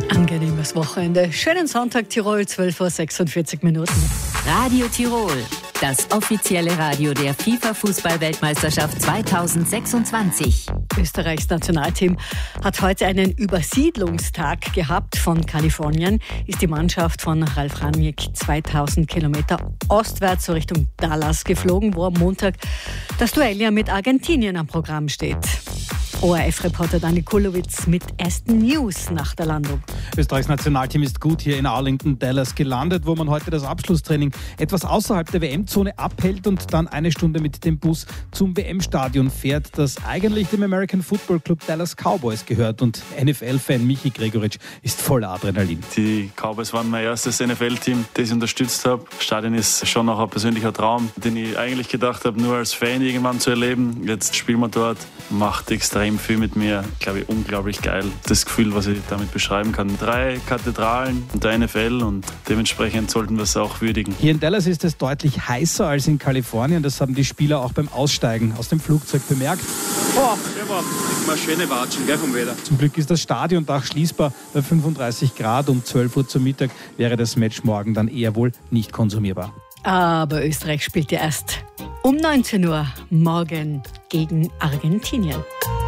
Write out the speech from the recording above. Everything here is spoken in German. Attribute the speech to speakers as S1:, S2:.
S1: Angenehmes Wochenende. Schönen Sonntag Tirol, 12:46 Uhr.
S2: Radio Tirol, das offizielle Radio der FIFA-Fußball-Weltmeisterschaft 2026.
S1: Österreichs Nationalteam hat heute einen Übersiedlungstag gehabt. Von Kalifornien ist die Mannschaft von Ralf Rangnick 2000 Kilometer ostwärts so Richtung Dallas geflogen, wo am Montag das Duell ja mit Argentinien am Programm steht. ORF-Reporter Dani Kulowitz mit ersten News nach der Landung.
S3: Österreichs Nationalteam ist gut hier in Arlington, Dallas gelandet, wo man heute das Abschlusstraining etwas außerhalb der WM-Zone abhält und dann eine Stunde mit dem Bus zum WM-Stadion fährt, das eigentlich dem American Football Club Dallas Cowboys gehört. Und NFL-Fan Michi Gregoritsch ist voller Adrenalin.
S4: Die Cowboys waren mein erstes NFL-Team, das ich unterstützt habe. Das Stadion ist schon noch ein persönlicher Traum, den ich eigentlich gedacht habe, nur als Fan irgendwann zu erleben. Jetzt spielen wir dort, macht extrem viel mit mir, glaube ich, unglaublich geil. Das Gefühl, was ich damit beschreiben kann. 3 Kathedralen und der NFL und dementsprechend sollten wir es auch würdigen.
S3: Hier in Dallas ist es deutlich heißer als in Kalifornien. Das haben die Spieler auch beim Aussteigen aus dem Flugzeug bemerkt.
S5: Oh, mal schöne Watschen, gell, vom Wetter.
S3: Zum Glück ist das Stadiondach schließbar bei 35 Grad. Um 12 Uhr zum Mittag wäre das Match morgen dann eher wohl nicht konsumierbar.
S1: Aber Österreich spielt ja erst um 19 Uhr morgen gegen Argentinien.